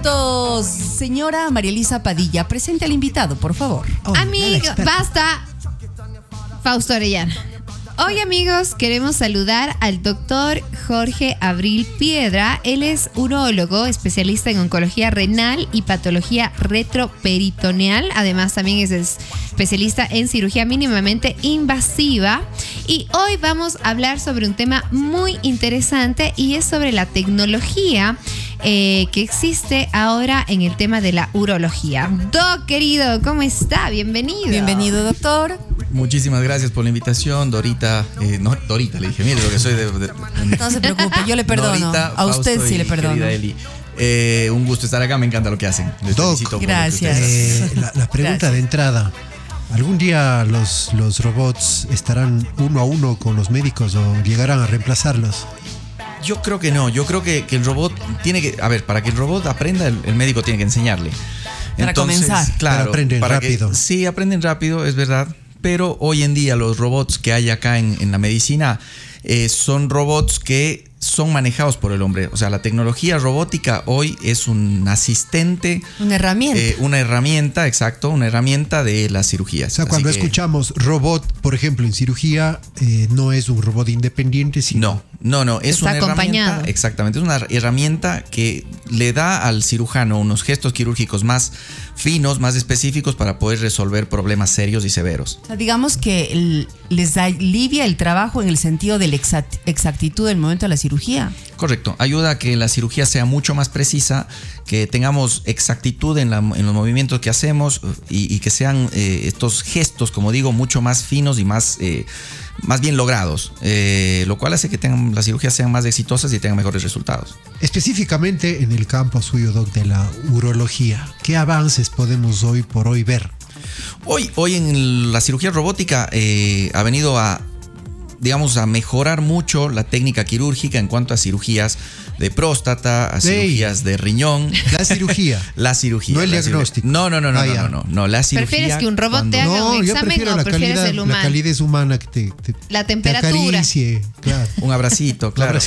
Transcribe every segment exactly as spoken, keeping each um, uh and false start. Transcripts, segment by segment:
minutos. Señora María Elisa Padilla, presente al invitado, por favor. Oh, Amigo, basta. Fausto Orellana. Hoy, amigos, queremos saludar al doctor Jorge Abril Piedra. Él es urólogo, especialista en oncología renal y patología retroperitoneal. Además, también es especialista en cirugía mínimamente invasiva. Y hoy vamos a hablar sobre un tema muy interesante y es sobre la tecnología eh, que existe ahora en el tema de la urología. Doc, querido, ¿cómo está? Bienvenido. Bienvenido, doctor. Muchísimas gracias por la invitación, Dorita. Eh, no, Dorita, le dije, mire lo que soy de. de no se preocupe, yo le perdono. Dorita, a usted Fausto sí le perdono. Eli. Eh, un gusto estar acá, me encanta lo que hacen. Les Doc, felicito por gracias. lo que ustedes Eh, la, la pregunta Gracias. de entrada. ¿Algún día los, los robots estarán uno a uno con los médicos o llegarán a reemplazarlos? Yo creo que no, yo creo que, que el robot tiene que, a ver, para que el robot aprenda, el, el médico tiene que enseñarle. Para comenzar. Claro, Pero aprenden para rápido. Que, sí, aprenden rápido, es verdad. Pero hoy en día los robots que hay acá en, en la medicina eh, son robots que son manejados por el hombre. O sea, la tecnología robótica hoy es un asistente. Una herramienta. Eh, una herramienta, exacto, una herramienta de las cirugías. O sea, cuando Así que, escuchamos robot, por ejemplo, en cirugía, eh, no es un robot independiente, sino... No, no, no, es Está una acompañado. herramienta, exactamente, es una herramienta que le da al cirujano unos gestos quirúrgicos más finos, más específicos para poder resolver problemas serios y severos. O sea, digamos que el- les alivia el trabajo en el sentido de la exact- exactitud del momento de la cirugía. Correcto, ayuda a que la cirugía sea mucho más precisa, que tengamos exactitud en, la- en los movimientos que hacemos y, y que sean eh, estos gestos, como digo, mucho más finos y más, eh, más bien logrados, eh, lo cual hace que tengan, las cirugías sean más exitosas y tengan mejores resultados. Específicamente en el campo suyo, Doc, de la urología, ¿qué avances podemos hoy por hoy ver? Hoy, hoy en la cirugía robótica eh, ha venido a, digamos, a mejorar mucho la técnica quirúrgica en cuanto a cirugías de próstata, a Sí. cirugías de riñón. La cirugía. La cirugía. No el la diagnóstico. cirugía. No, no, no, no, Ah, no, ya. no, no, no, la cirugía. ¿Prefieres que un robot cuando- te haga No, un yo examen prefiero o la prefieres calidad, el la humano? calidez humana que te, te, La te temperatura. acaricie, claro. Un abracito, claro.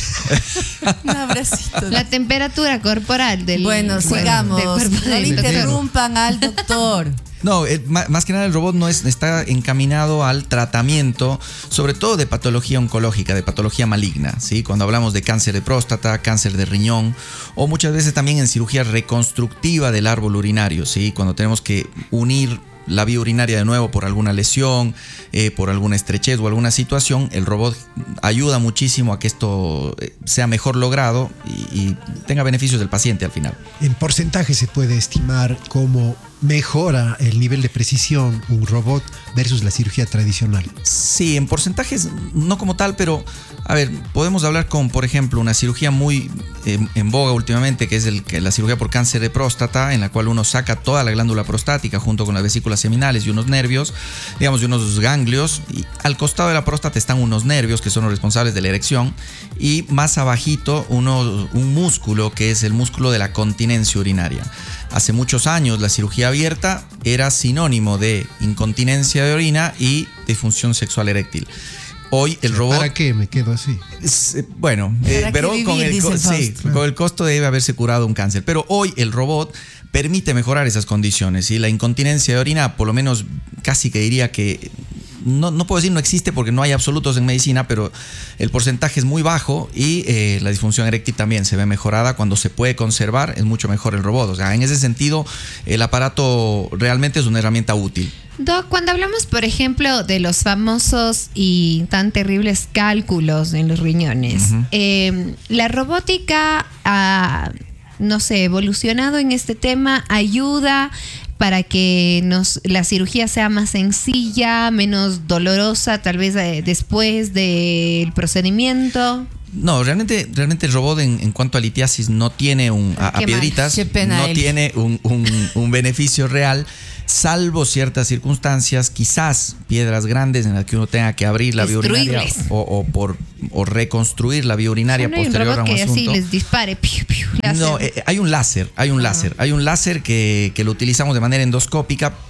Un abracito. La temperatura corporal del Bueno, cuerpo- sigamos. del cuerpo No le del doctor. interrumpan al doctor. No, eh, ma- más que nada el robot no es, está encaminado al tratamiento, sobre todo de patología oncológica, de patología maligna, ¿sí? Cuando hablamos de cáncer de próstata, cáncer de riñón, o muchas veces también en cirugía reconstructiva del árbol urinario, ¿sí? Cuando tenemos que unir la vía urinaria de nuevo por alguna lesión, eh, por alguna estrechez o alguna situación, el robot ayuda muchísimo a que esto eh, sea mejor logrado y, y tenga beneficios del paciente al final. En porcentaje se puede estimar cómo mejora el nivel de precisión un robot versus la cirugía tradicional. Sí, en porcentajes no como tal, pero a ver, podemos hablar con, por ejemplo, una cirugía muy eh, en boga últimamente, que es el, que la cirugía por cáncer de próstata, en la cual uno saca toda la glándula prostática junto con las vesículas seminales y unos nervios, digamos, y unos ganglios, y al costado de la próstata están unos nervios que son los responsables de la erección, y más abajito uno, un músculo que es el músculo de la continencia urinaria. Hace muchos años la cirugía abierta era sinónimo de incontinencia de orina y disfunción sexual eréctil. Hoy el robot... ¿Para qué me quedo así? Es, eh, bueno, eh, ¿Para qué pero vivir, con, el, dice co- el sí, Fausto? con el costo debe haberse curado un cáncer. Pero hoy el robot permite mejorar esas condiciones y la incontinencia de orina, por lo menos casi que diría que... No, no puedo decir no existe porque no hay absolutos en medicina, pero el porcentaje es muy bajo y eh, la disfunción eréctil también se ve mejorada. Cuando se puede conservar es mucho mejor el robot. O sea, en ese sentido el aparato realmente es una herramienta útil. Doc, cuando hablamos, por ejemplo, de los famosos y tan terribles cálculos en los riñones, Ujú. eh, la robótica ha, no sé, evolucionado en este tema, ayuda para que nos, la cirugía sea más sencilla, menos dolorosa, tal vez eh, después del procedimiento. No, realmente, realmente el robot en, en cuanto a litiasis no tiene un, a, a Qué mal, piedritas, qué pena no él. tiene un, un- un beneficio real, salvo ciertas circunstancias, quizás piedras grandes en las que uno tenga que abrir la vía urinaria Destruirles. o, o por, o reconstruir la vía urinaria No hay un posterior a robot un que así asunto. les dispare. Piu, piu, le hace- No, eh, hay un láser, hay un láser, hay un láser que, que lo utilizamos de manera endoscópica. Eh,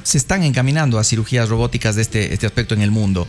se están encaminando a cirugías robóticas de este, este aspecto en el mundo.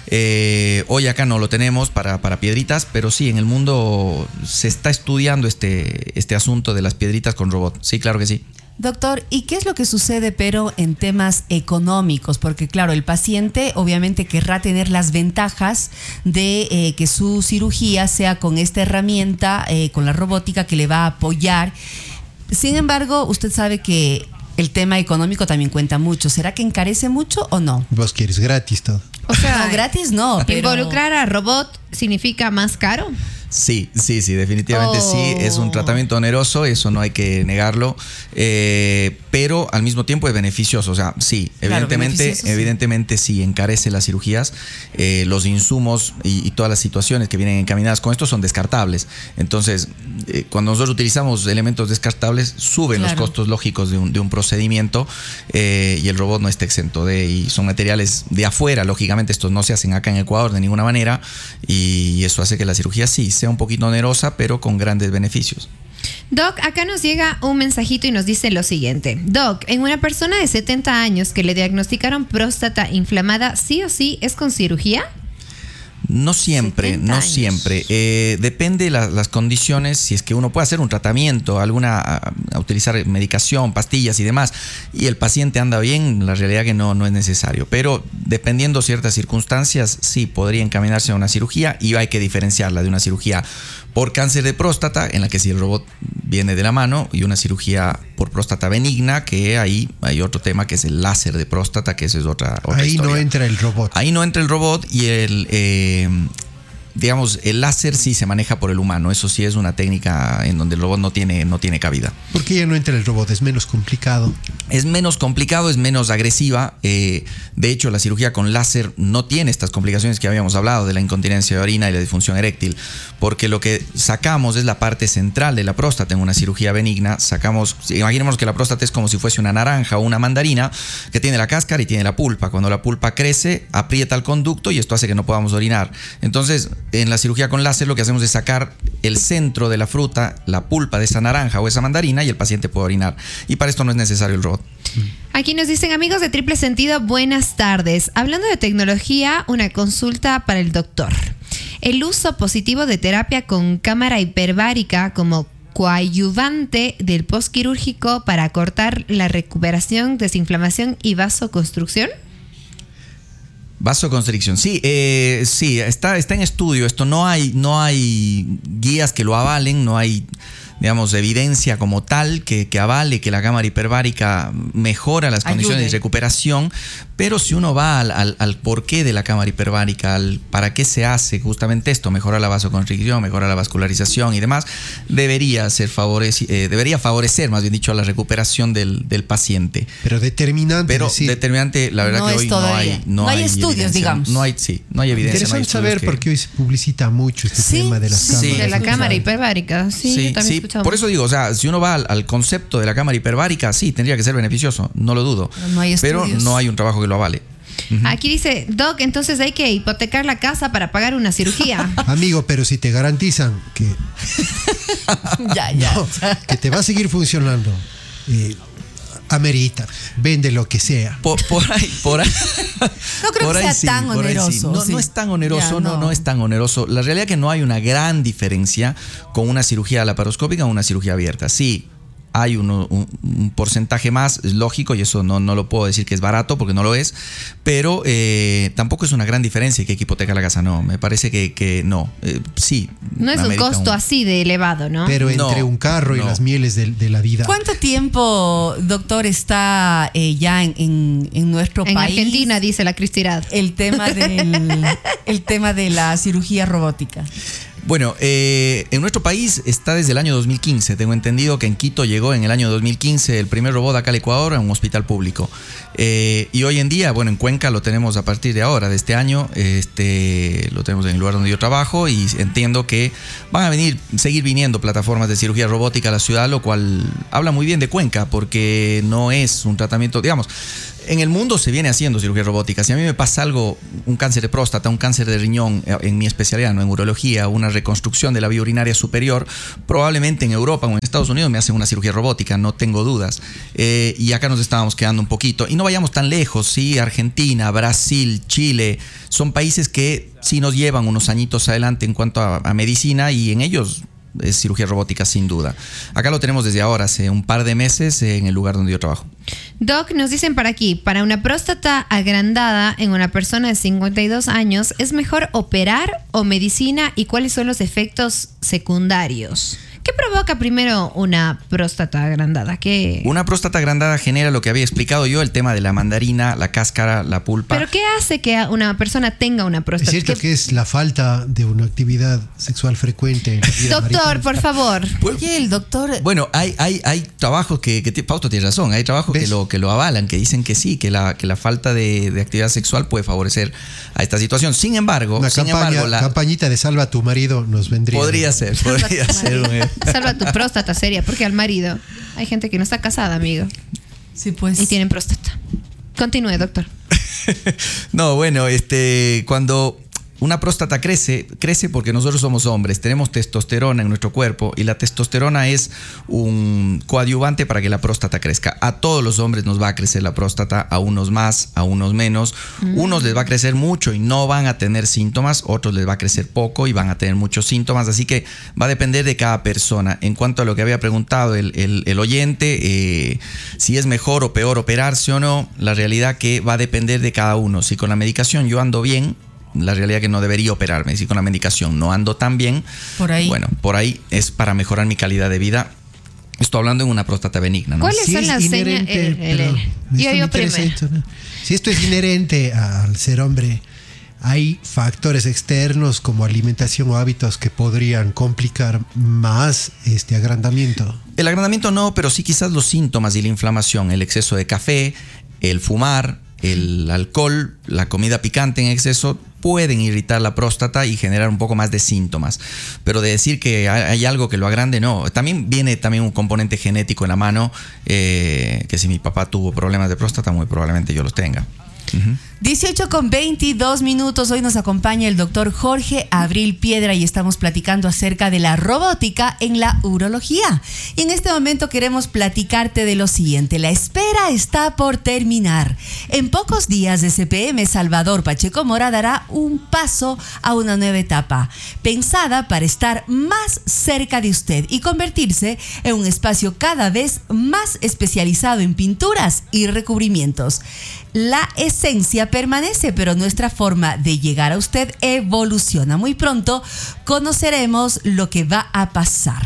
Eh, hoy acá no lo tenemos para, para piedritas, pero sí, en el mundo se está estudiando este, este asunto de las piedritas con robot. Sí, claro que sí. Doctor, ¿y qué es lo que sucede, pero en temas económicos? Porque claro, el paciente obviamente querrá tener las ventajas de eh, que su cirugía sea con esta herramienta, eh, con la robótica que le va a apoyar. Sin embargo, usted sabe que el tema económico también cuenta mucho. ¿Será que encarece mucho o no? Vos quieres gratis todo. O sea, no, gratis no, pero... ¿involucrar a robot significa más caro? Sí, sí, sí, definitivamente Oh. sí. Es un tratamiento oneroso, eso no hay que negarlo, eh, pero al mismo tiempo es beneficioso. O sea, sí, Claro, evidentemente, beneficioso, sí. evidentemente sí encarece las cirugías, eh, los insumos y, y todas las situaciones que vienen encaminadas con esto son descartables. Entonces, eh, cuando nosotros utilizamos elementos descartables, suben Claro. los costos lógicos de un, de un procedimiento, eh, y el robot no está exento de, y son materiales de afuera, lógicamente estos no se hacen acá en Ecuador de ninguna manera, y eso hace que la cirugía sí sea un poquito onerosa, pero con grandes beneficios. Doc, acá nos llega un mensajito y nos dice lo siguiente. Doc, en una persona de setenta años que le diagnosticaron próstata inflamada, ¿sí o sí es con cirugía? No siempre, setenta no años. siempre. Eh, depende de la- las condiciones, si es que uno puede hacer un tratamiento, alguna, a, a utilizar medicación, pastillas y demás, y el paciente anda bien, la realidad que no, no es necesario. Pero dependiendo ciertas circunstancias, sí podría encaminarse a una cirugía, y hay que diferenciarla de una cirugía por cáncer de próstata, en la que sí el robot viene de la mano, y una cirugía por próstata benigna, que ahí hay otro tema que es el láser de próstata, que eso es otra, otra Ahí historia. no entra el robot. Ahí no entra el robot, y el, eh, digamos, el láser sí se maneja por el humano. Eso sí es una técnica en donde el robot no tiene, no tiene cabida. ¿Por qué ya no entra el robot? Es menos complicado. Es menos complicado, es menos agresiva. Eh, de hecho, la cirugía con láser no tiene estas complicaciones que habíamos hablado de la incontinencia de orina y la disfunción eréctil, porque lo que sacamos es la parte central de la próstata. En una cirugía benigna sacamos, imaginemos que la próstata es como si fuese una naranja o una mandarina que tiene la cáscara y tiene la pulpa. Cuando la pulpa crece, aprieta el conducto y esto hace que no podamos orinar. Entonces, en la cirugía con láser lo que hacemos es sacar el centro de la fruta, la pulpa de esa naranja o esa mandarina, y el paciente puede orinar. Y para esto no es necesario el robot. Aquí nos dicen, amigos de Triple Sentido, buenas tardes. Hablando de tecnología, una consulta para el doctor. El uso positivo de terapia con cámara hiperbárica como coadyuvante del postquirúrgico para cortar la recuperación, desinflamación y vasoconstrucción. Vasoconstricción, sí, eh, sí, está, está en estudio esto. No hay, no hay guías que lo avalen, no hay, digamos, evidencia como tal que, que avale que la cámara hiperbárica mejora las condiciones Ayude. de recuperación. Pero si uno va al, al, al porqué de la cámara hiperbárica, al para qué se hace justamente esto, mejora la vasoconstricción, mejora la vascularización y demás, debería ser favoreci- eh, debería favorecer, más bien dicho, la recuperación del, del paciente. Pero determinante. Pero decir, determinante, la verdad No que es hoy no todavía. hay, no No hay hay estudios, evidencia. digamos. No hay, sí, no hay evidencia. no hay interesante estudios saber que- porque hoy se publicita mucho este Sí, tema de las sí, cámaras. sí. De la Sí. cámara hiperbárica. Sí, Sí, yo también he sí, escuchado. por eso digo, o sea, si uno va al, al concepto de la cámara hiperbárica, sí, tendría que ser beneficioso, no lo dudo. Pero no hay Pero estudios. no hay un trabajo que lo avale. Aquí dice, Doc, entonces hay que hipotecar la casa para pagar una cirugía. Amigo, pero si te garantizan que, Ya, ya. no, que te va a seguir funcionando, eh, amerita, vende lo que sea. Por, por ahí, por ahí. No creo por que ahí sea tan por ahí oneroso, No, sí. no es tan oneroso, Ya, no. no. no es tan oneroso. La realidad es que no hay una gran diferencia con una cirugía laparoscópica o una cirugía abierta. Sí, hay uno- un, un porcentaje más, es lógico, y eso no, no lo puedo decir que es barato porque no lo es, pero eh, tampoco es una gran diferencia que hay que hipotecar la casa, no. Me parece que, que no. Eh, sí. No es un amerita costo así de elevado, ¿no? Pero No, entre un carro y no. las mieles de, de la vida. ¿Cuánto tiempo, doctor, está eh, ya en, en- en nuestro en país? Argentina, dice la Cristirad. El tema, del, el tema de la cirugía robótica. Bueno, eh, en nuestro país está desde el año dos mil quince. Tengo entendido que en Quito llegó en el año dos mil quince el primer robot acá al Ecuador en un hospital público. Eh, y hoy en día, bueno, en Cuenca lo tenemos a partir de ahora, de este año. Este, lo tenemos en el lugar donde yo trabajo, y entiendo que van a venir, seguir viniendo plataformas de cirugía robótica a la ciudad, lo cual habla muy bien de Cuenca, porque no es un tratamiento, digamos, En el mundo se viene haciendo cirugía robótica. Si a mí me pasa algo, un cáncer de próstata, un cáncer de riñón, en mi especialidad, no en urología, una reconstrucción de la vía urinaria superior, probablemente en Europa o en Estados Unidos me hacen una cirugía robótica, no tengo dudas. Eh, y acá nos estábamos quedando un poquito. Y no vayamos tan lejos, sí, Argentina, Brasil, Chile, son países que sí nos llevan unos añitos adelante en cuanto a, a medicina, y en ellos es cirugía robótica sin duda. Acá lo tenemos desde ahora, hace un par de meses, en el lugar donde yo trabajo. Doc, nos dicen por aquí, para una próstata agrandada en una persona de cincuenta y dos años, ¿es mejor operar o medicina, y cuáles son los efectos secundarios? ¿Qué provoca primero una próstata agrandada? ¿Qué? Una próstata agrandada genera lo que había explicado yo, el tema de la mandarina, la cáscara, la pulpa. ¿Pero qué hace que una persona tenga una próstata? Es cierto ¿Qué? que es la falta de una actividad sexual frecuente en la vida Doctor, marital. por favor. Oye, el doctor... Bueno, hay, hay, hay trabajos que, que Fausto tiene razón, hay trabajos que lo, que lo avalan, que dicen que sí, que la, que la falta de, de actividad sexual puede favorecer a esta situación. Sin embargo, Una sin campaña, embargo, la, campañita de salva a tu marido nos vendría. podría ser, podría ser. Un, Salva tu próstata seria, porque al marido hay gente que no está casada, amigo, Sí, pues. y tienen próstata. Continúe, doctor. No, bueno, este, cuando una próstata crece, crece porque nosotros somos hombres, tenemos testosterona en nuestro cuerpo, y la testosterona es un coadyuvante para que la próstata crezca. A todos los hombres nos va a crecer la próstata, a unos más, a unos menos. Mm. Unos les va a crecer mucho y no van a tener síntomas, otros les va a crecer poco y van a tener muchos síntomas, así que va a depender de cada persona. En cuanto a lo que había preguntado el, el, el oyente, eh, si es mejor o peor operarse o no, la realidad que va a depender de cada uno. Si con la medicación yo ando bien, la realidad que no debería operarme. Si con la medicación no ando tan bien, por ahí. bueno, por ahí es para mejorar mi calidad de vida. Estoy hablando de una próstata benigna, ¿no? ¿Cuáles Si son es las señas? inherente, El- el- perdón, el- esto Yo, me yo interesa primero. esto, ¿no? Si esto es inherente al ser hombre, hay factores externos como alimentación o hábitos que podrían complicar más este agrandamiento. El agrandamiento no, pero sí quizás los síntomas y la inflamación, el exceso de café, el fumar, el alcohol, la comida picante en exceso, pueden irritar la próstata y generar un poco más de síntomas. Pero de decir que hay algo que lo agrande, no. También viene también un componente genético en la mano, eh, que si mi papá tuvo problemas de próstata, muy probablemente yo los tenga. Uh-huh. dieciocho con veintidós minutos. Hoy nos acompaña el doctor Jorge Abril Piedra y estamos platicando acerca de la robótica en la urología. Y en este momento queremos platicarte de lo siguiente. La espera está por terminar. En pocos días de C P M Salvador Pacheco Mora dará un paso a una nueva etapa, pensada para estar más cerca de usted y convertirse en un espacio cada vez más especializado en pinturas y recubrimientos. La esencia permanece, pero nuestra forma de llegar a usted evoluciona. Muy pronto conoceremos lo que va a pasar.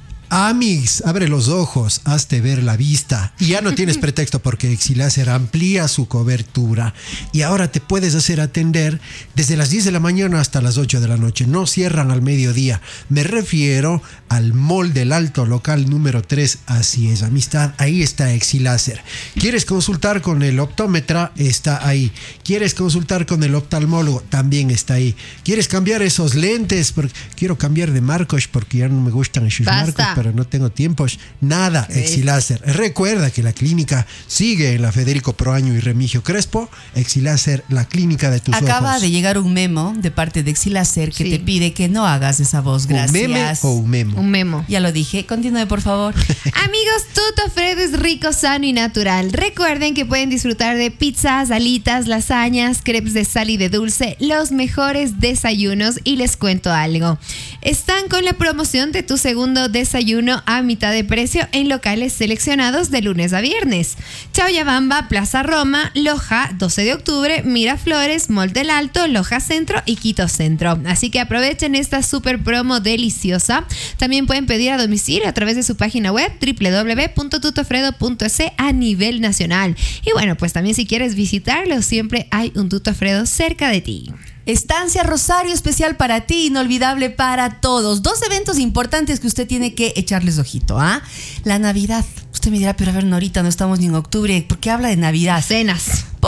Amix, abre los ojos, hazte ver la vista. Y ya no tienes pretexto porque Exiláser amplía su cobertura y ahora te puedes hacer atender desde las diez de la mañana hasta las ocho de la noche. No cierran al mediodía. Me refiero al Mall del Alto, local número tres. Así es, amistad. Ahí está Exiláser. ¿Quieres consultar con el optómetra? Está ahí. ¿Quieres consultar con el oftalmólogo? También está ahí. ¿Quieres cambiar esos lentes? Porque quiero cambiar de marcos porque ya no me gustan esos Basta. marcos, pero no tengo tiempos. Nada, Exiláser. Recuerda que la clínica sigue en la Federico Proaño y Remigio Crespo. Exiláser, la clínica de tus Acaba ojos. de llegar un memo de parte de Exiláser que Sí. te pide que no hagas esa voz. Gracias. ¿Un meme o un memo? Un memo. Ya lo dije. Continúe, por favor. Amigos, Tutto Fredo es rico, sano y natural. Recuerden que pueden disfrutar de pizzas, alitas, lasañas, crepes de sal y de dulce, los mejores desayunos. Y les cuento algo. Están con la promoción de tu segundo desayuno a mitad de precio en locales seleccionados de lunes a viernes. Chauyabamba, Plaza Roma, Loja, doce de octubre, Miraflores, Mall del Alto, Loja Centro y Quito Centro. Así que aprovechen esta super promo deliciosa. También pueden pedir a domicilio a través de su página web doble u doble u doble u punto tutofredo punto es a nivel nacional. Y bueno, pues también si quieres visitarlo, siempre hay un Tutto Fredo cerca de ti. Estancia Rosario, especial para ti, inolvidable para todos. Dos eventos importantes que usted tiene que echarles ojito, ¿ah? La Navidad. Usted me dirá, pero a ver, Norita, no estamos ni en octubre. ¿Por qué habla de Navidad? Cenas. Por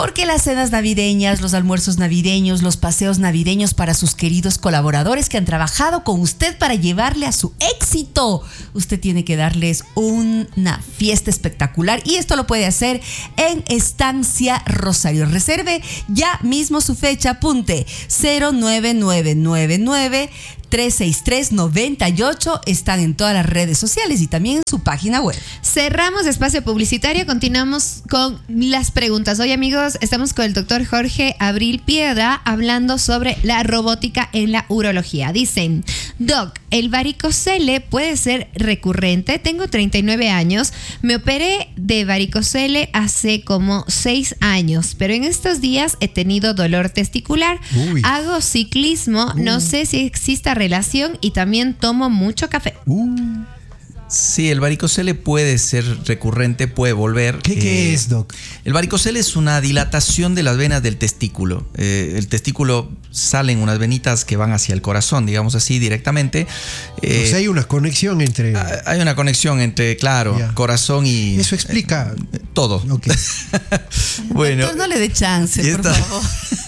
Porque las cenas navideñas, los almuerzos navideños, los paseos navideños para sus queridos colaboradores que han trabajado con usted para llevarle a su éxito, usted tiene que darles una fiesta espectacular y esto lo puede hacer en Estancia Rosario. Reserve ya mismo su fecha, apunte cero nueve nueve nueve nueve tres seis tres nueve ocho, están en todas las redes sociales y también en su página web. Cerramos espacio publicitario, continuamos con las preguntas. Hoy, amigos, estamos con el doctor Jorge Abril Piedra hablando sobre la robótica en la urología. Dicen, Doc, ¿el varicocele puede ser recurrente? Tengo treinta y nueve años, me operé de varicocele hace como seis años, pero en estos días he tenido dolor testicular. Uy. Hago ciclismo, no Uh. sé si exista relación y también tomo mucho café. Uh, Sí, el varicocele puede ser recurrente, puede volver. ¿Qué, qué Eh, es, Doc? El varicocele es una dilatación de las venas del testículo. Eh, el testículo salen unas venitas que van hacia el corazón, digamos así, directamente. Eh, O sea, hay una conexión entre... hay una conexión entre, claro, Ya. corazón y... Eso explica... eh, todo. Ok. Bueno, Doctor, no le dé chance, y por esta- favor.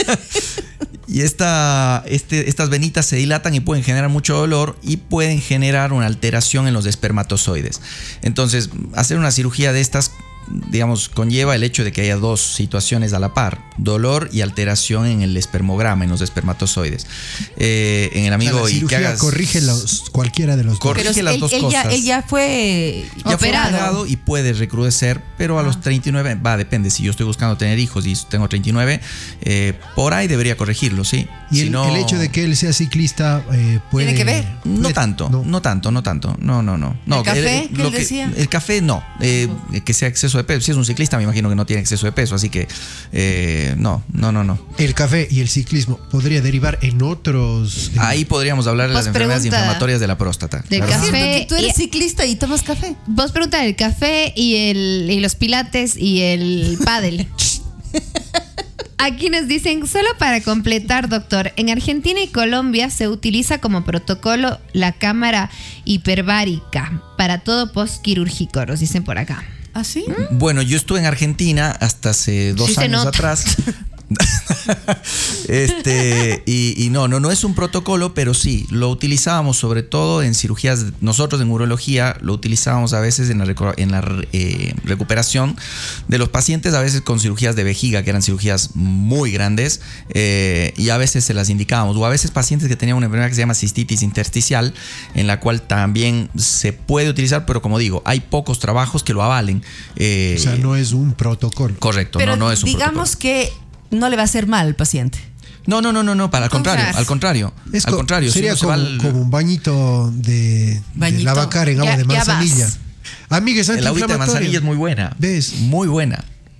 Y esta, este, estas venitas se dilatan y pueden generar mucho dolor y pueden generar una alteración en los espermatozoides. Entonces, hacer una cirugía de estas, digamos, conlleva el hecho de que haya dos situaciones a la par: dolor y alteración en el espermograma, en los espermatozoides. Eh, en el O sea, amigo la y que cirugía hagas... corrige los, cualquiera de los dos. Corrige Pero las él, dos él ya, cosas. él ya fue Ya fue operado. operado y puede recrudecer, pero a los treinta y nueve, va, depende. Si yo estoy buscando tener hijos y tengo treinta y nueve, eh, por ahí debería corregirlo, ¿sí? Y Si el, no- el hecho de que él sea ciclista eh, puede... ¿Tiene que ver? No puede- tanto, no. no. tanto, no tanto. No, no, no. no ¿El café? eh, ¿Qué lo él decía? El café no. Eh, que sea exceso de peso. Si es un ciclista, me imagino que no tiene exceso de peso. Así que eh, no, no, no, no. El café y el ciclismo podría derivar en otros... eh, Ahí podríamos hablar de las Pues enfermedades pregunta. inflamatorias de la próstata. Del claro. café. Cierto, que tú eres y- ciclista y tomas café. Vos preguntas el café y, el, y los pilates y el pádel. Aquí nos dicen, solo para completar, doctor, en Argentina y Colombia se utiliza como protocolo la cámara hiperbárica para todo postquirúrgico, nos dicen por acá. ¿Ah, sí? Bueno, yo estuve en Argentina hasta hace dos Sí se años nota. atrás. este y, y no, no, no es un protocolo, pero sí, lo utilizábamos sobre todo en cirugías. Nosotros en urología lo utilizábamos a veces en la, reco- en la eh, recuperación de los pacientes, a veces con cirugías de vejiga, que eran cirugías muy grandes, eh, y a veces se las indicábamos, o a veces pacientes que tenían una enfermedad que se llama cistitis intersticial, en la cual también se puede utilizar, pero como digo, hay pocos trabajos que lo avalen. Eh, O sea, no es un protocolo. Correcto, Pero no, no es un digamos protocolo. que no le va a hacer mal al paciente. No, no, no, no, no, para al contrario, Confras. al contrario. Es al co- contrario, si sería uno se como, va al- como un bañito de, Bañito. de lavacar en agua Ya- de ya vas. manzanilla. Amiga, es el agüita de manzanilla es muy buena. ¿Ves? Muy buena.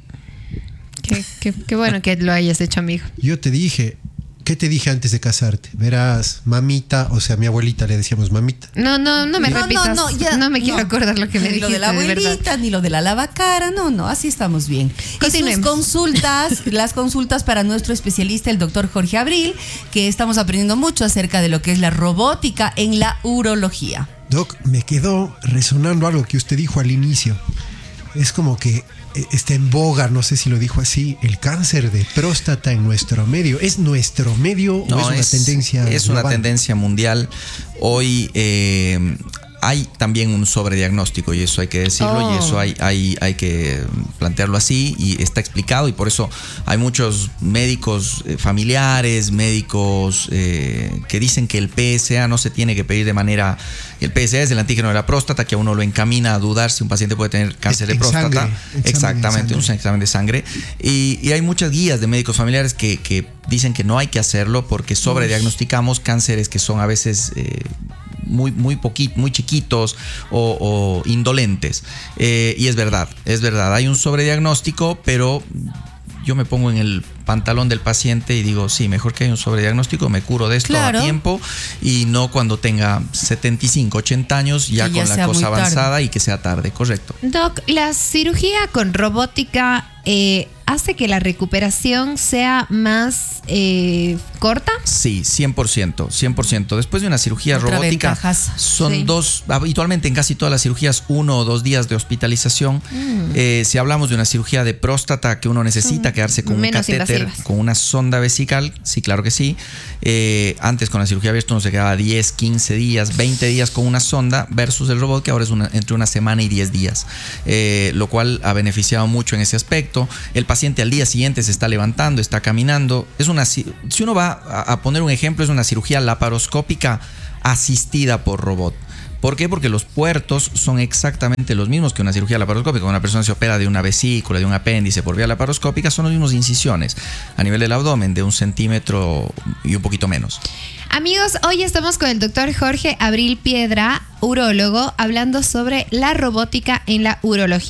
Qué, qué- qué bueno que lo hayas hecho, amigo. Yo te dije, ¿qué te dije antes de casarte? Verás, mamita, o sea, a mi abuelita le decíamos mamita. No, no, no me No, repitas. no, no, ya- no me quiero no. acordar lo que me Ni dijiste, lo de la de verdad. abuelita, ni lo de la lavacara, no, no, así estamos bien. Y sus Continuemos. consultas, las consultas para nuestro especialista, el doctor Jorge Abril, que estamos aprendiendo mucho acerca de lo que es la robótica en la urología. Doc, me quedó resonando algo que usted dijo al inicio. Es como que eh, está en boga, no sé si lo dijo así, el cáncer de próstata en nuestro medio. ¿Es nuestro medio o es una tendencia es una global? tendencia mundial. Hoy eh, hay también un sobrediagnóstico, y eso hay que decirlo, Oh. y eso hay, hay, hay que plantearlo así, y está explicado, y por eso hay muchos médicos eh, familiares, médicos eh, que dicen que el P S A no se tiene que pedir de manera... El P S A es el antígeno de la próstata, que a uno lo encamina a dudar si un paciente puede tener cáncer de En próstata. sangre, examen de Exactamente, sangre. un examen de sangre. Y, y hay muchas guías de médicos familiares que, que dicen que no hay que hacerlo porque sobrediagnosticamos cánceres que son a veces eh, muy, muy, poqui- muy chiquitos o, o indolentes. Eh, y es verdad, es verdad. Hay un sobrediagnóstico, pero yo me pongo en el pantalón del paciente y digo, sí, mejor que haya un sobrediagnóstico, me curo de esto Claro. a tiempo, y no cuando tenga setenta y cinco, ochenta años, ya Que ya con la sea cosa muy tarde. avanzada y que sea tarde, correcto. Doc, la cirugía con robótica, eh, hace que la recuperación sea más eh, corta. Sí, cien por ciento, cien por ciento. Después de una cirugía Otra robótica, ventajas. son Sí. dos, habitualmente en casi todas las cirugías, uno o dos días de hospitalización. Mm. Eh, si hablamos de una cirugía de próstata que uno necesita Son quedarse con un menos catéter, invasivas. con una sonda vesical, sí, claro que sí. Eh, antes con la cirugía abierta uno se quedaba diez, quince días, veinte días con una sonda versus el robot que ahora es una, entre una semana y diez días, eh, lo cual ha beneficiado mucho en ese aspecto. El paciente al día siguiente se está levantando, está caminando. Es una, si uno va a, a poner un ejemplo, es una cirugía laparoscópica asistida por robot. ¿Por qué? Porque los puertos son exactamente los mismos que una cirugía laparoscópica. Cuando una persona se opera de una vesícula, de un apéndice por vía laparoscópica, son los mismos incisiones a nivel del abdomen de un centímetro y un poquito menos. Amigos, hoy estamos con el doctor Jorge Abril Piedra, urólogo, hablando sobre la robótica en la urología.